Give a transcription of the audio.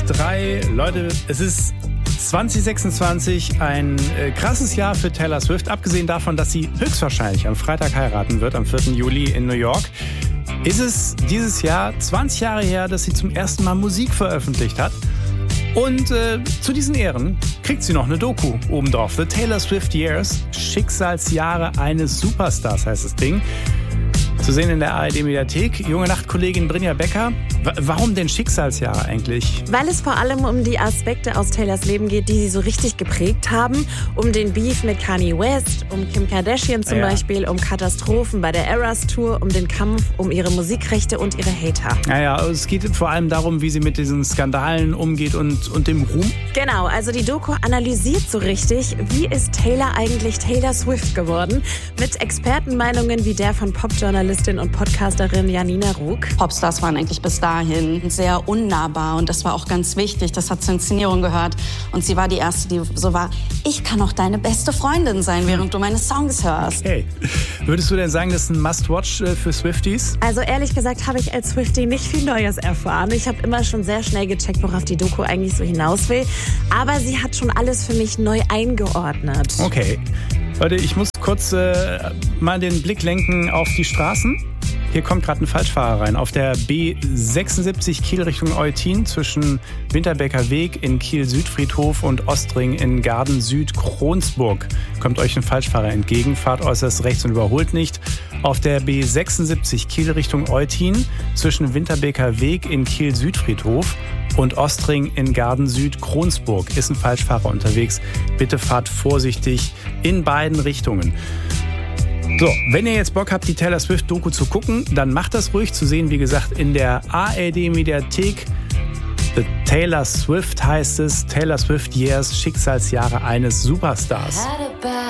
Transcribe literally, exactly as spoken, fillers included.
drei. Leute, es ist zwanzig sechsundzwanzig, ein äh, krasses Jahr für Taylor Swift. Abgesehen davon, dass sie höchstwahrscheinlich am Freitag heiraten wird, am vierten Juli in New York, ist es dieses Jahr zwanzig Jahre her, dass sie zum ersten Mal Musik veröffentlicht hat. Und äh, zu diesen Ehren kriegt sie noch eine Doku obendrauf. The Taylor Swift Years, Schicksalsjahre eines Superstars heißt das Ding. Zu sehen in der A R D-Mediathek. Junge Nachtkollegin Brinja Becker, w- warum denn Schicksalsjahre eigentlich? Weil es vor allem um die Aspekte aus Taylors Leben geht, die sie so richtig geprägt haben. Um den Beef mit Kanye West, um Kim Kardashian zum ja. Beispiel, um Katastrophen bei der Eras Tour, um den Kampf um ihre Musikrechte und ihre Hater. Naja, es geht vor allem darum, wie sie mit diesen Skandalen umgeht und, und dem Ruhm. Genau, also die Doku analysiert so richtig, wie ist Taylor eigentlich Taylor Swift geworden? Mit Expertenmeinungen wie der von Popjournalistin und Podcasterin Janina Rug. Popstars waren eigentlich bis dahin sehr unnahbar und das war auch ganz wichtig. Das hat zur Inszenierung gehört und sie war die Erste, die so war, ich kann auch deine beste Freundin sein, während du meine Songs hörst. Hey, würdest du denn sagen, das ist ein Must-Watch für Swifties? Also ehrlich gesagt habe ich als Swiftie nicht viel Neues erfahren. Ich habe immer schon sehr schnell gecheckt, worauf die Doku eigentlich so hinaus will. Aber sie hat schon alles für mich neu eingeordnet. Okay. Leute, ich muss kurz äh, mal den Blick lenken auf die Straßen. Hier kommt gerade ein Falschfahrer rein. Auf der B sechsundsiebzig Kiel Richtung Eutin zwischen Winterbeker Weg in Kiel-Südfriedhof und Ostring in Garden-Süd-Kronsburg kommt euch ein Falschfahrer entgegen. Fahrt äußerst rechts und überholt nicht. Auf der B sechsundsiebzig Kiel Richtung Eutin zwischen Winterbeker Weg in Kiel-Südfriedhof und Ostring in Garden-Süd-Kronsburg ist ein Falschfahrer unterwegs. Bitte fahrt vorsichtig in beiden Richtungen. So, wenn ihr jetzt Bock habt, die Taylor Swift-Doku zu gucken, dann macht das ruhig. Zu sehen, wie gesagt, in der A R D-Mediathek. The Taylor Swift heißt es. Taylor Swift Years, Schicksalsjahre eines Superstars.